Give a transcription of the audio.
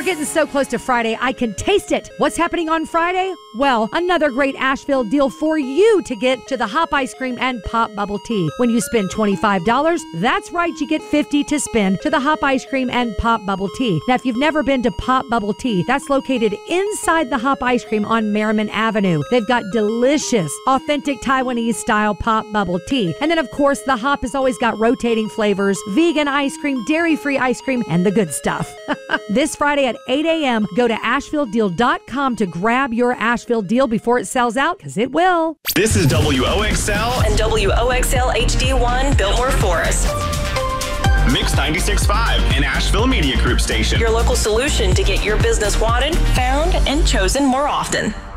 We're getting so close to Friday, I can taste it. What's happening on Friday? Well, another great Asheville deal for you to get to the Hop Ice Cream and Pop Bubble Tea. When you spend $25, that's right, you get $50 to spend to the Hop Ice Cream and Pop Bubble Tea. Now, if you've never been to Pop Bubble Tea, that's located inside the Hop Ice Cream on Merriman Avenue. They've got delicious, authentic Taiwanese-style Pop Bubble Tea. And then, of course, the Hop has always got rotating flavors, vegan ice cream, dairy-free ice cream, and the good stuff. This Friday at 8 a.m., go to AshevilleDeal.com to grab your Asheville deal before it sells out, because it will. This is WOXL and WOXL HD1 Biltmore Forest. Mix 96.5, an Asheville Media Group station. Your local solution to get your business wanted, found, and chosen more often.